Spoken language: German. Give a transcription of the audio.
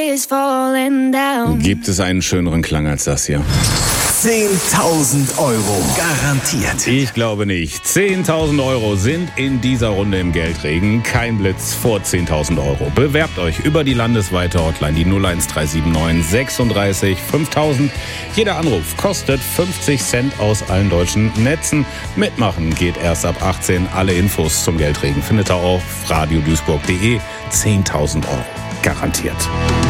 sky is falling down. Gibt es einen schöneren Klang als das hier? 10.000 Euro garantiert. Ich glaube nicht. 10.000 Euro sind in dieser Runde im Geldregen. Kein Blitz vor 10.000 Euro. Bewerbt euch über die landesweite Hotline, die 01379 36 5000. Jeder Anruf kostet 50 Cent aus allen deutschen Netzen. Mitmachen geht erst ab 18. Alle Infos zum Geldregen findet ihr auf radioduisburg.de. 10.000 Euro garantiert.